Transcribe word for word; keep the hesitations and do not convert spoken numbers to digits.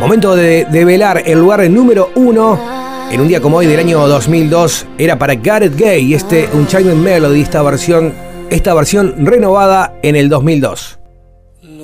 Momento de develar el lugar número uno. En un día como hoy del año dos mil dos era para Gareth Gay y este Unchained Melody, esta versión, esta versión renovada en el dos mil dos.